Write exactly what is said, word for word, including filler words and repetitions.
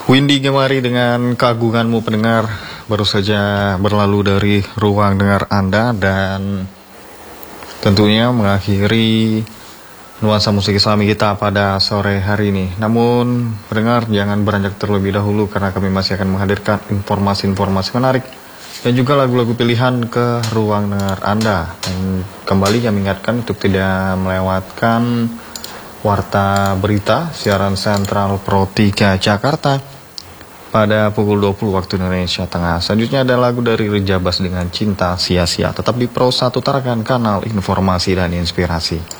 Windy Gemari dengan keagunganmu pendengar baru saja berlalu dari ruang dengar Anda dan tentunya mengakhiri nuansa musik Islami kita pada sore hari ini. Namun pendengar jangan beranjak terlebih dahulu karena kami masih akan menghadirkan informasi-informasi menarik dan juga lagu-lagu pilihan ke ruang dengar Anda. Dan kembali kami ingatkan untuk tidak melewatkan Warta Berita siaran sentral Pro tiga Jakarta pada pukul dua puluh waktu Indonesia Tengah. Selanjutnya ada lagu dari Rejabas dengan Cinta Sia-Sia. Tetap di Pro satu Tarakan, kanal informasi dan inspirasi.